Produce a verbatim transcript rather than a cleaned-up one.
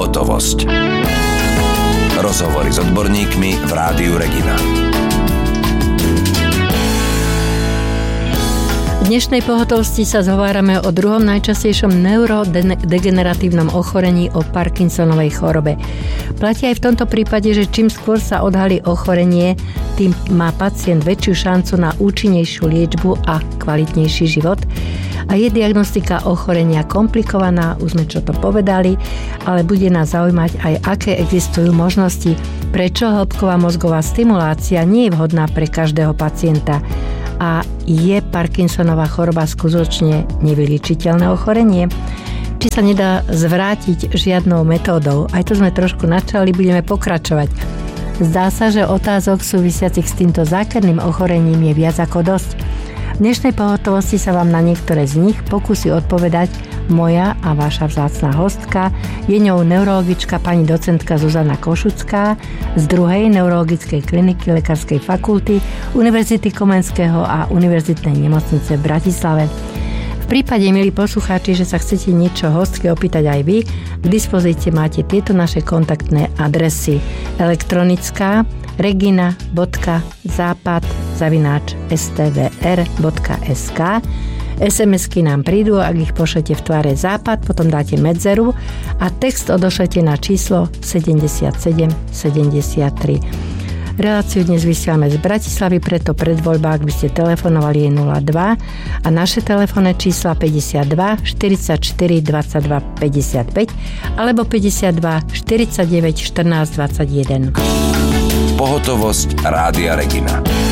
Pohotovosť. Rozhovory s odborníkmi v Rádiu Regina. V dnešnej pohotovosti sa zhovárame o druhom najčastejšom neurodegeneratívnom ochorení, o Parkinsonovej chorobe. Platí aj v tomto prípade, že čím skôr sa odhalí ochorenie, tým má pacient väčšiu šancu na účinnejšiu liečbu a kvalitnejší život. A je diagnostika ochorenia komplikovaná, už sme čo to povedali, ale bude nás zaujímať aj, aké existujú možnosti, prečo hĺbková mozgová stimulácia nie je vhodná pre každého pacienta. A je Parkinsonova choroba skutočne nevyliečiteľné ochorenie? Či sa nedá zvrátiť žiadnou metódou? Aj to sme trošku načali, budeme pokračovať. Zdá sa, že otázok súvisiacich s týmto zákerným ochorením je viac ako dosť. V dnešnej pohotovosti sa vám na niektoré z nich pokúsi odpovedať moja a vaša vzácna hostka. Je ňou neurologička pani docentka Zuzana Košucká z druhej neurologickej kliniky Lekárskej fakulty Univerzity Komenského a Univerzitnej nemocnice v Bratislave. V prípade, milí poslucháči, že sa chcete niečo hostke opýtať aj vy, k dispozícii máte tieto naše kontaktné adresy: elektronická regina bodka západ zavináč es té vé er bodka es ká. es em esky nám prídu, ak ich pošlete v tvare západ, potom dáte medzeru a text odošlete na číslo sedemdesiatsedem sedemdesiattri. Reláciu dnes vysielame z Bratislavy, preto predvoľba, ak by ste telefonovali, je nula dva a naše telefónne čísla päťdesiatdva štyridsaťštyri dvadsaťdva päťdesiatpäť alebo päťdesiatdva štyridsaťdeväť štrnásť dvadsaťjeden. Pohotovosť Rádia Regina.